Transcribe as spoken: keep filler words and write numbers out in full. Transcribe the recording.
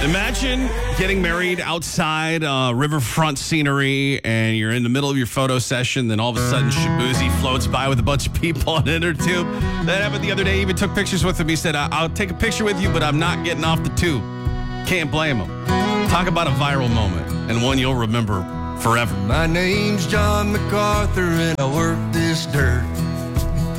Imagine getting married outside uh, riverfront scenery, and you're in the middle of your photo session. Then all of a sudden, Shabuzi floats by with a bunch of people on inner tube. That happened the other day. He even took pictures with him. He said, "I'll take a picture with you, but I'm not getting off the tube." Can't blame him. Talk about a viral moment, and one you'll remember forever. My name's John MacArthur, and I work this dirt.